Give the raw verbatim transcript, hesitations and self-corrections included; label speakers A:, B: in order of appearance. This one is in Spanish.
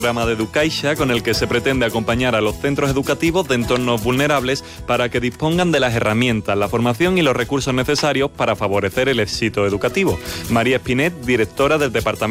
A: Programa de Educaixa con el que se pretende acompañar a los centros educativos de entornos vulnerables para que dispongan de las herramientas, la formación y los recursos necesarios para favorecer el éxito educativo. María Espinet, directora del Departamento